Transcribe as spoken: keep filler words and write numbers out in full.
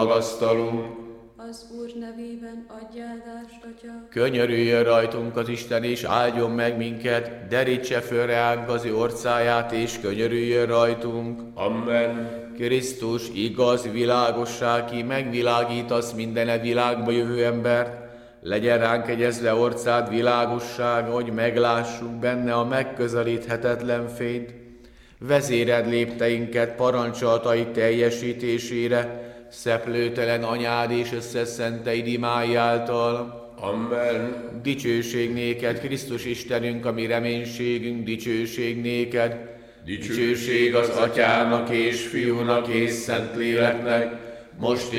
magasztalunk. Az Úr nevében adj áldást, Atya. Könyörüljön rajtunk az Isten, és áldjon meg minket, derítse föl reánk az ő orcáját, és könyörüljön rajtunk. Amen. Krisztus, igaz, világosság, ki megvilágítasz mindene világba jövő embert, legyen ránk egyezve orcád világossága, hogy meglássuk benne a megközelíthetetlen fényt. Vezéred lépteinket parancsolataid teljesítésére, szeplőtelen anyád és összeszenteid imái által. Amen. Dicsőség néked, Krisztus Istenünk, ami reménységünk, dicsőség néked. Dicsőség az Atyának és Fiúnak és Szentléleknek, most